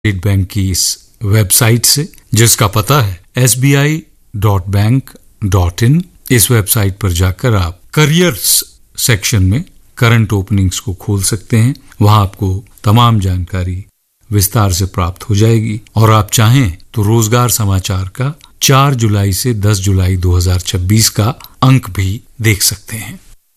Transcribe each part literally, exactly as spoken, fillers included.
State bank की इस website से, जिसका पता है S B I dot bank dot in. इस वेबसाइट पर जाकर आप करियर्स सेक्शन में करंट ओपनिंग्स को खोल सकते हैं। वहां आपको तमाम जानकारी विस्तार से प्राप्त हो जाएगी और आप चाहें तो रोजगार समाचार का चार जुलाई से दस जुलाई दो हज़ार छब्बीस का अंक भी देख सकते हैं।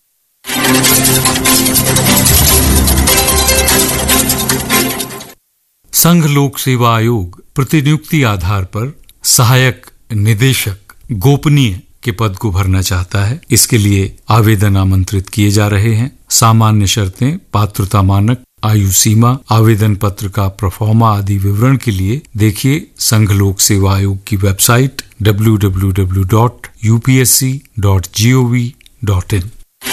संघ लोक सेवा आयोग प्रतिनियुक्ति आधार पर सहायक निदेशक गोपनीय के पद को भरना चाहता है। इसके लिए आवेदन आमंत्रित किए जा रहे हैं। सामान्य शर्तें, पात्रता मानक, आयु सीमा, आवेदन पत्र का प्रोफॉर्मा आदि विवरण के लिए देखिए संघ लोक सेवा आयोग की website W W W dot U P S C dot G O V dot in.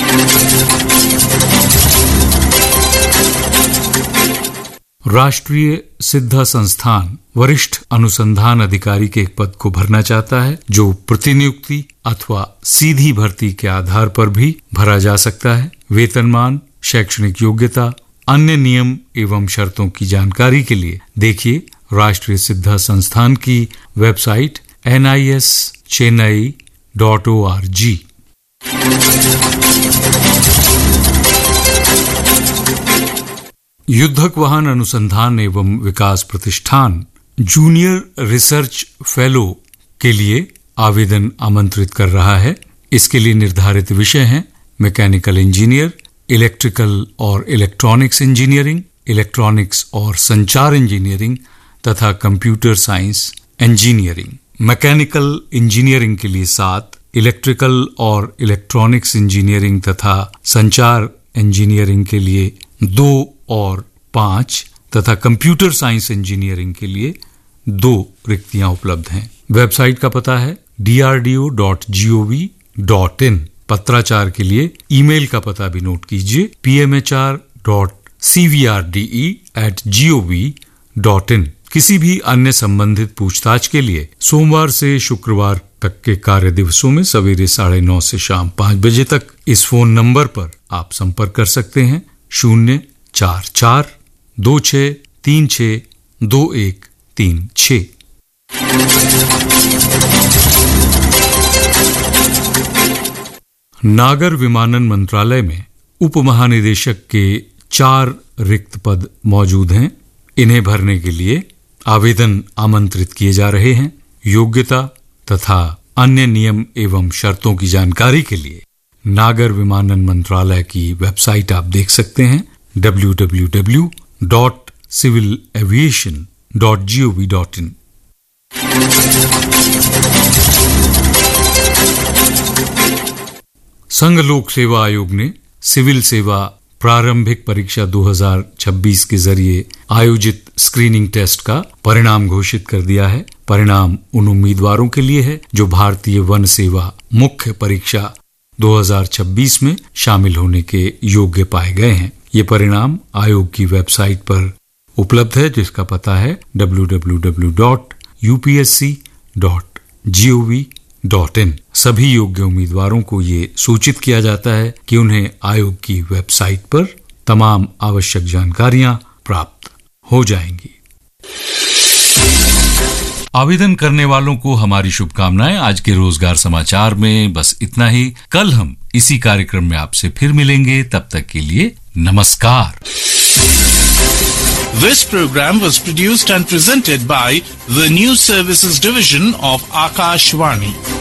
राष्ट्रीय सिद्धा संस्थान वरिष्ठ अनुसंधान अधिकारी के एक पद को भरना चाहता है, जो प्रतिनियुक्ति अथवा सीधी भर्ती के आधार पर भी भरा जा सकता है। वेतनमान, शैक्षणिक योग्यता, अन्य नियम एवं शर्तों की जानकारी के लिए देखिए राष्ट्रीय सिद्धा संस्थान की website N I S Chennai dot O R G. युद्धक वाहन अनुसंधान एवं विकास प्रतिष्ठान जूनियर रिसर्च फेलो के लिए आवेदन आमंत्रित कर रहा है। इसके लिए निर्धारित विषय हैं मैकेनिकल इंजीनियर, इलेक्ट्रिकल और इलेक्ट्रॉनिक्स इंजीनियरिंग, इलेक्ट्रॉनिक्स और संचार इंजीनियरिंग तथा computer science engineering. Mechanical engineering के लिए सात, इलेक्ट्रिकल और इलेक्ट्रॉनिक्स इंजीनियरिंग तथा संचार इंजीनियरिंग के लिए दो और पांच तथा कंप्यूटर साइंस इंजीनियरिंग के लिए दो रिक्तियां उपलब्ध हैं। वेबसाइट का पता है D R D O dot G O V dot in. पत्राचार के लिए ईमेल का पता भी नोट कीजिए P M H R dot C we R D E eight ji O V dot in. किसी भी अन्य संबंधित पूछताछ के लिए सोमवार से शुक्रवार तक के कार्य दिवसों में सवेरे साढ़े नौ से शाम पांच बजे तक इस फोन नंबर पर आप संपर्क कर सकते हैं शून्य चार चार दो छः तीन छः दो एक तीन छः। नागर विमानन मंत्रालय में उप महानिदेशक के चार रिक्त पद मौजूद हैं। इन्हें भरने के लिए आवेदन आमंत्रित किए जा रहे हैं। योग्यता तथा अन्य नियम एवं शर्तों की जानकारी के लिए नागर विमानन मंत्रालय की वेबसाइट आप देख सकते हैं W W W dot civil aviation dot G O V dot in. संघ लोक सेवा आयोग ने सिविल सेवा प्रारंभिक परीक्षा दो हज़ार छब्बीस के जरिए आयोजित स्क्रीनिंग टेस्ट का परिणाम घोषित कर दिया है। परिणाम उन उम्मीदवारों के लिए है जो भारतीय वन सेवा मुख्य परीक्षा दो हज़ार छब्बीस में शामिल होने के योग्य पाए गए हैं। ये परिणाम आयोग की वेबसाइट पर उपलब्ध है, जिसका पता है W W W dot U P S C dot G O V dot in. सभी योग्य उम्मीदवारों को ये सूचित किया जाता है कि उन्हें आयोग की वेबसाइट पर तमाम आवश्यक जानकारियां प्राप्त हो जाएंगी। आवेदन करने वालों को हमारी शुभकामनाएं। आज के रोजगार समाचार में बस इतना ही। कल हम इसी कार्यक्रम में आपसे फिर मिलेंगे। तब तक के लिए नमस्कार। This program was produced and presented by the News Services Division of Akashvani.